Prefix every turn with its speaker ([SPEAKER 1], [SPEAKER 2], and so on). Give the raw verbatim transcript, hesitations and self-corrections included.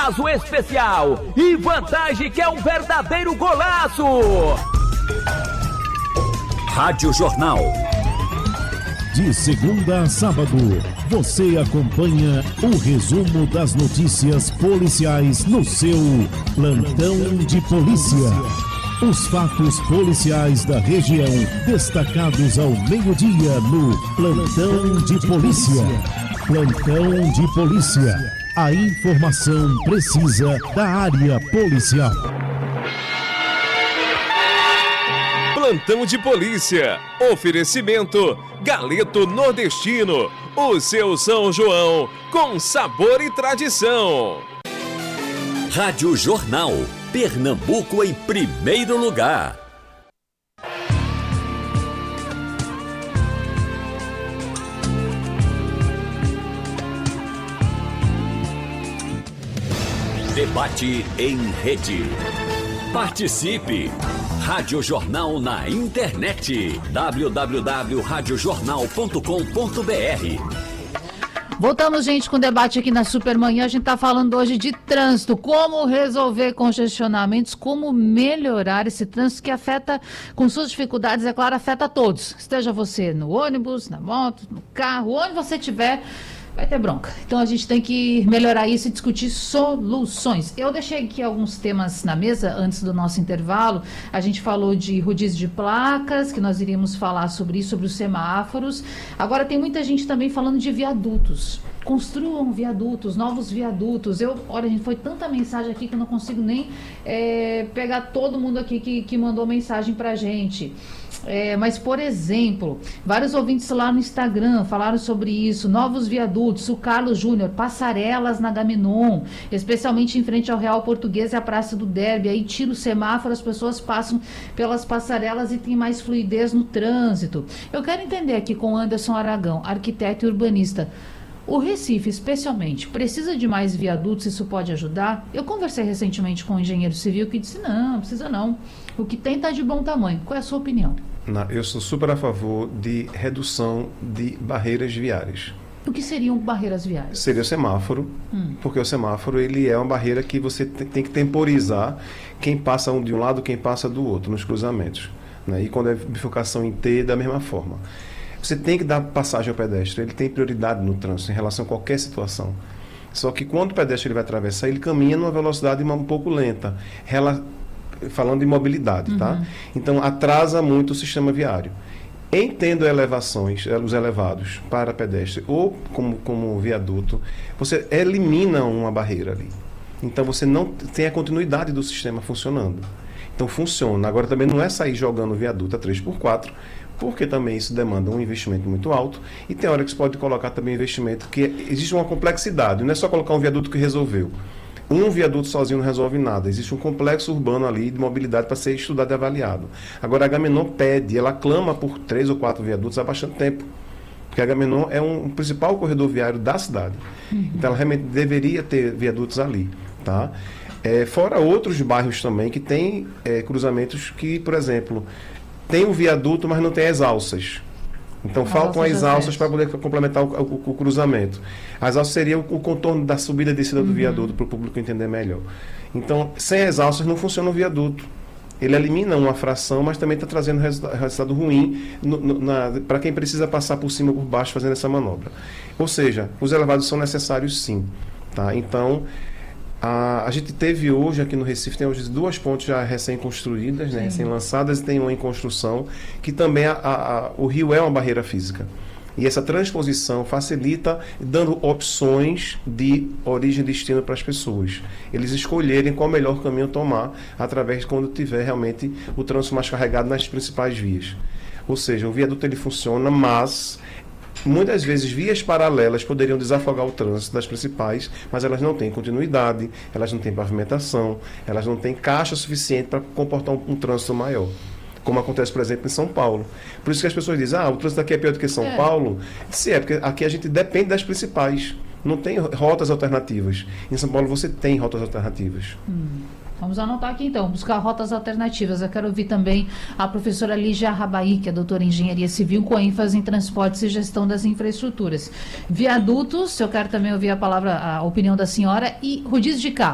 [SPEAKER 1] prazo especial e vantagem que é um verdadeiro golaço.
[SPEAKER 2] Rádio Jornal.
[SPEAKER 3] De segunda a sábado, você acompanha o resumo das notícias policiais no seu Plantão de Polícia. Os fatos policiais da região, destacados ao meio-dia no Plantão de Polícia. Plantão de Polícia. A informação precisa da área policial.
[SPEAKER 4] Plantão de Polícia. Oferecimento Galeto Nordestino. O seu São João com sabor e tradição.
[SPEAKER 2] Rádio Jornal. Pernambuco em primeiro lugar. Debate em rede. Participe! Rádio Jornal na internet. w w w ponto rádio jornal ponto com ponto b r.
[SPEAKER 5] Voltamos, gente, com o debate aqui na Supermanhã. A gente está falando hoje de trânsito, como resolver congestionamentos, como melhorar esse trânsito que afeta, com suas dificuldades, é claro, afeta a todos. Esteja você no ônibus, na moto, no carro, onde você estiver, vai ter bronca. Então a gente tem que melhorar isso e discutir soluções. Eu deixei aqui alguns temas na mesa antes do nosso intervalo. A gente falou de rodízio de placas, que nós iríamos falar sobre isso, sobre os semáforos. Agora tem muita gente também falando de viadutos. Construam viadutos, novos viadutos. Eu, olha, gente, foi tanta mensagem aqui que eu não consigo nem é, pegar todo mundo aqui que, que mandou mensagem pra gente. É, mas, por exemplo, vários ouvintes lá no Instagram falaram sobre isso, novos viadutos, o Carlos Júnior, passarelas na Gaminon, especialmente em frente ao Real Português e à Praça do Derby, aí tira o semáforo, as pessoas passam pelas passarelas e tem mais fluidez no trânsito. Eu quero entender aqui com o Anderson Aragão, arquiteto e urbanista, o Recife, especialmente, precisa de mais viadutos? Isso pode ajudar? Eu conversei recentemente com um engenheiro civil que disse, não, não precisa não. O que tem está de bom tamanho. Qual é a sua opinião?
[SPEAKER 6] Não, eu sou super a favor de redução de barreiras viárias.
[SPEAKER 5] O que seriam barreiras viárias?
[SPEAKER 6] Seria o semáforo, hum. porque o semáforo ele é uma barreira que você tem que temporizar quem passa um de um lado, quem passa do outro, nos cruzamentos. Né? E quando é bifurcação em T, da mesma forma. Você tem que dar passagem ao pedestre, ele tem prioridade no trânsito em relação a qualquer situação. Só que quando o pedestre ele vai atravessar, ele caminha numa velocidade um pouco lenta, rela... falando de mobilidade, uhum. tá? Então atrasa muito o sistema viário. Em tendo elevações, os elevados para pedestre ou como, como viaduto, você elimina uma barreira ali. Então você não tem a continuidade do sistema funcionando. Então funciona. Agora também não é sair jogando viaduto a três por quatro, porque também isso demanda um investimento muito alto e tem hora que você pode colocar também investimento que existe uma complexidade, não é só colocar um viaduto que resolveu. Um viaduto sozinho não resolve nada, existe um complexo urbano ali de mobilidade para ser estudado e avaliado. Agora a Gaminon pede, ela clama por três ou quatro viadutos há bastante tempo, porque a Gaminon é um, um principal corredor viário da cidade, uhum. então ela realmente deveria ter viadutos ali, tá? É, fora outros bairros também que tem é, cruzamentos que, por exemplo, tem o viaduto, mas não tem as alças. Então, a faltam as alças para poder complementar o, o, o cruzamento. As alças seriam o, o contorno da subida e descida uhum. do viaduto, para o público entender melhor. Então, sem as alças não funciona o viaduto. Ele elimina uma fração, mas também está trazendo resultado, resultado ruim para quem precisa passar por cima ou por baixo fazendo essa manobra. Ou seja, os elevados são necessários sim. Tá? Então... A, a gente teve hoje aqui no Recife, tem hoje duas pontes já recém-construídas, né, recém-lançadas, e tem uma em construção, que também a, a, a, o rio é uma barreira física. E essa transposição facilita, dando opções de origem e destino para as pessoas. Eles escolherem qual o melhor caminho tomar, através de quando tiver realmente o trânsito mais carregado nas principais vias. Ou seja, o viaduto ele funciona, mas... muitas vezes vias paralelas poderiam desafogar o trânsito das principais, mas elas não têm continuidade, elas não têm pavimentação, elas não têm caixa suficiente para comportar um, um trânsito maior. Como acontece, por exemplo, em São Paulo. Por isso que as pessoas dizem, ah, o trânsito aqui é pior do que São é. Paulo. Sim, é porque aqui a gente depende das principais. Não tem rotas alternativas. Em São Paulo você tem rotas alternativas.
[SPEAKER 5] Hum. Vamos anotar aqui então, buscar rotas alternativas. Eu quero ouvir também a professora Lígia Rabaí, que é doutora em Engenharia Civil, com ênfase em transportes e gestão das infraestruturas. Viadutos, eu quero também ouvir a palavra, a opinião da senhora, e rodízio de carro.